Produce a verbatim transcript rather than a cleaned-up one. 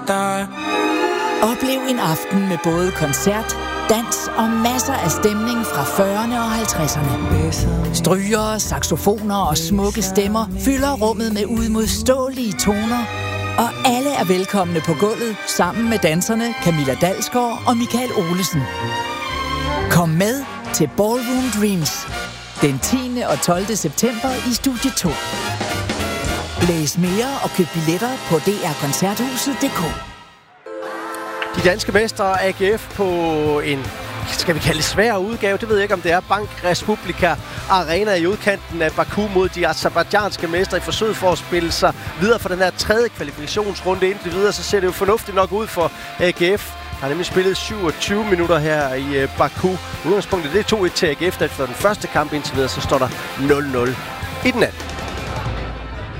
that. Oplev en aften med både koncert, dans og masser af stemning fra fyrrerne og halvtredserne. Strygere, saxofoner og smukke stemmer fylder rummet med uimodståelige toner, og alle er velkomne på gulvet sammen med danserne Camilla Dalsgaard og Michael Olesen. Kom med til Ballroom Dreams den tiende og tolvte september i Studie to. Læs mere og køb billetter på d r koncerthuset punktum d k. De danske mestre A G F på en, skal vi kalde det svær udgave, det ved jeg ikke om det er, Bank Republika Arena i udkanten af Baku mod de aserbajdsjanske mestre i forsøget for at spille sig videre for den her tredje kvalifikationsrunde. Indtil videre, så ser det jo fornuftigt nok ud for A G F. Der har nemlig spillet syvogtyve minutter her i Baku. Udgangspunktet det er to et til A G F, efter den første kamp indtil videre, så står der nul nul i den anden.